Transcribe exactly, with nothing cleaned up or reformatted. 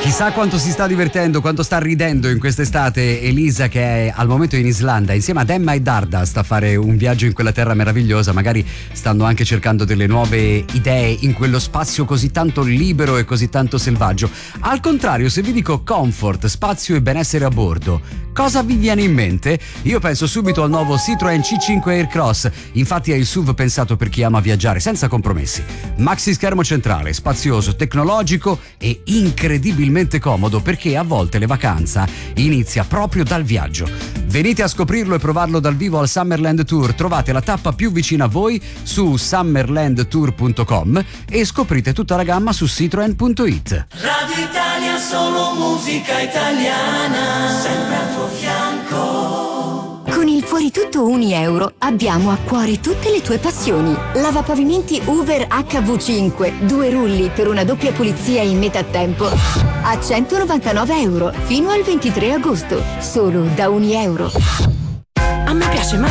Chissà quanto si sta divertendo, quanto sta ridendo in quest'estate Elisa, che è al momento in Islanda insieme ad Emma e Dardust a fare un viaggio in quella terra meravigliosa. Magari stanno anche cercando delle nuove idee in quello spazio così tanto libero e così tanto selvaggio. Al contrario, se vi dico comfort, spazio e benessere a bordo, cosa vi viene in mente? Io penso subito al nuovo Citroen C cinque Aircross. Infatti è il S U V pensato per chi ama viaggiare senza compromessi. Maxi schermo centrale, spazioso, tecnologico e incredibilmente comodo, perché a volte la vacanza inizia proprio dal viaggio. Venite a scoprirlo e provarlo dal vivo al Summerland Tour. Trovate la tappa più vicina a voi su summerland tour punto com e scoprite tutta la gamma su citroen punto it. Radio Italia, solo musica italiana, sempre al tuo fianco. Con il Fuori Tutto Uni Euro abbiamo a cuore tutte le tue passioni. Lavapavimenti Hoover H V cinque, due rulli per una doppia pulizia in metà tempo a centonovantanove euro fino al ventitré agosto, solo da Uni Euro. A me piace